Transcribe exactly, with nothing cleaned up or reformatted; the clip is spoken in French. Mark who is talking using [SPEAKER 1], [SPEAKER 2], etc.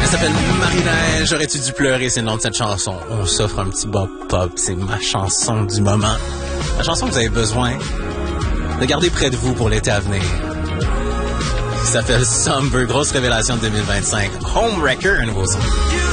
[SPEAKER 1] s'appelle Marina, j'aurais-tu dû pleurer, c'est le nom de cette chanson. On s'offre un petit bop pop, c'est ma chanson du moment. La chanson que vous avez besoin de garder près de vous pour l'été à venir. Qui s'appelle Somber, grosse révélation de deux mille vingt-cinq. Homewrecker, un nouveau son.